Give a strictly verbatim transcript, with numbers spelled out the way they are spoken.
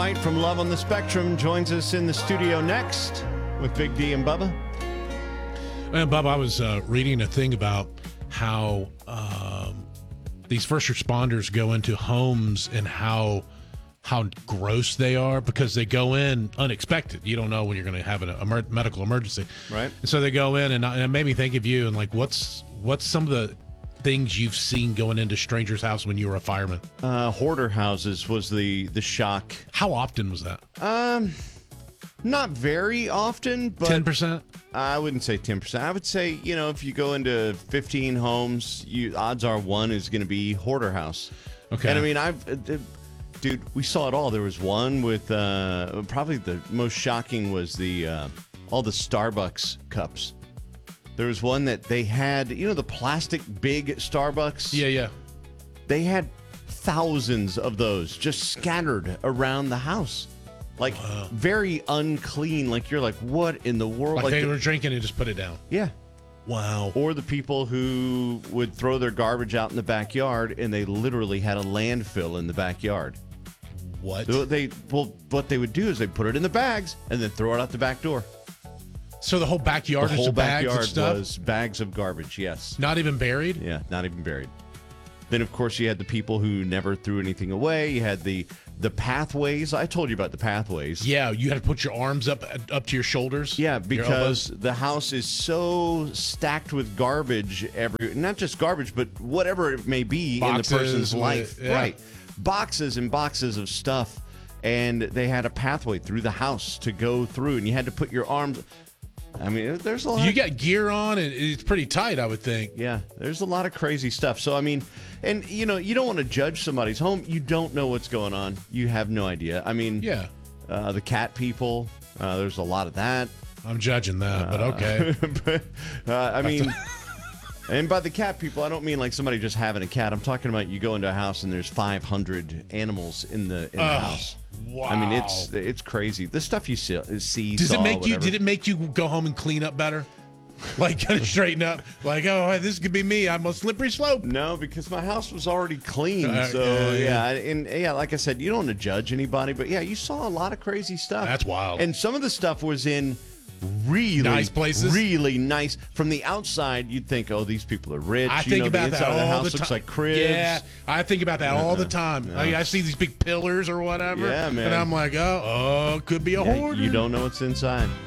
White from Love on the Spectrum joins us in the studio next with Big D and Bubba. And Bubba, I was uh, reading a thing about how um, these first responders go into homes and how how gross they are because they go in unexpected. You don't know when you're going to have a emer- medical emergency, right? And so they go in, and, and it made me think of you and like, what's what's some of the things you've seen going into strangers' house when you were a fireman? Uh, hoarder houses was the the shock. How often was that? Um, not very often, but ten percent. I wouldn't say ten percent. I would say, you know, if you go into fifteen homes, you odds are one is going to be hoarder house. Okay. And I mean, I've, uh, dude, we saw it all. There was one with uh, probably the most shocking was the uh, all the Starbucks cups. There was one that they had, you know, the plastic big Starbucks. Yeah, yeah. They had thousands of those just scattered around the house. Like, wow. Very unclean. Like, you're like, what in the world? Like, like they the, were drinking and just put it down. Yeah. Wow. Or the people who would throw their garbage out in the backyard and they literally had a landfill in the backyard. What? They, they well, what they would do is they put it in the bags and then throw it out the back door. So the whole backyard the is whole bags backyard of stuff? was bags of garbage, yes. Not even buried? Yeah, not even buried. Then, of course, you had the people who never threw anything away. You had the the pathways. I told you about the pathways. Yeah, you had to put your arms up up to your shoulders. Yeah, because your the house is so stacked with garbage, every not just garbage, but whatever it may be Boxes in the person's with, life. yeah. Right. Boxes and boxes of stuff. And they had a pathway through the house to go through, and you had to put your arms... I mean, there's a lot. You of, got gear on, and it's pretty tight, I would think. Yeah, there's a lot of crazy stuff. So, I mean, and, you know, you don't want to judge somebody's home. You don't know what's going on. You have no idea. I mean, yeah, uh, the cat people, uh, there's a lot of that. I'm judging that, uh, but okay. but, uh, I mean, and by the cat people, I don't mean like somebody just having a cat. I'm talking about you go into a house and there's five hundred animals in the, in the oh, house. Wow. I mean, it's it's crazy. The stuff you see, see Does saw, it make whatever. you? Did it make you go home and clean up better? Like, kind of straighten up? Like, oh, hey, this could be me. I'm a slippery slope. No, because my house was already clean. Uh, so, yeah, yeah, yeah. And, yeah, like I said, you don't want to judge anybody. But, yeah, you saw a lot of crazy stuff. That's wild. And some of the stuff was in really nice places. Really nice. From the outside, you'd think, oh, these people are rich. I you think know, about the that inside all of the house the looks time. like cribs. Yeah, I think about that all the time. No. Like, I see these big pillars or whatever. Yeah, man. And I'm like, oh, oh, could be a Yeah, hoarder. you don't know what's inside.